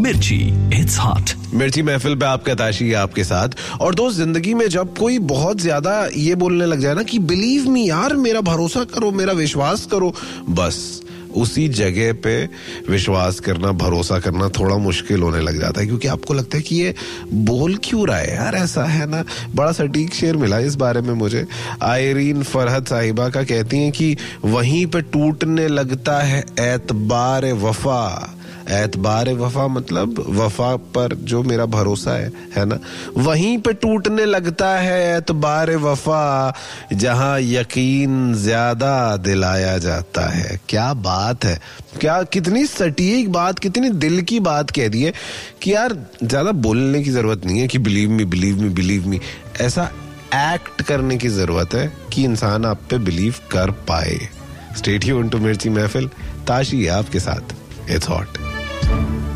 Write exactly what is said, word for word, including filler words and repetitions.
मिर्ची, it's hot. मिर्ची महफिल पे आपका ताशी आपके साथ। और दोस्त, जिंदगी में जब कोई बहुत ज्यादा ये बोलने लग जाए ना कि बिलीव मी यार, मेरा भरोसा करो, मेरा विश्वास करो, बस उसी जगह पे विश्वास करना, भरोसा करना थोड़ा मुश्किल होने लग जाता है, क्योंकि आपको लगता है कि ये बोल क्यों रहा है यार, ऐसा है ना। बड़ा सटीक शेर मिला इस बारे में मुझे, आयरीन फरहत साहिबा का। कहती हैं कि वहीं पे टूटने लगता है एतबार वफा। एतबार वफा मतलब वफा पर जो मेरा भरोसा है, है ना, वहीं पे टूटने लगता है एतबार वफा, जहां यकीन ज्यादा दिलाया जाता है। क्या बात है, क्या कितनी सटीक बात, कितनी दिल की बात कह दी है कि यार ज्यादा बोलने की जरूरत नहीं है कि believe me believe me believe me. ऐसा एक्ट करने की जरूरत है कि इंसान आप पे बिलीव कर पाए। स्टे ट्यून्ड टू मिर्ची महफिल, ताशी है आपके साथ, इट्स हॉट।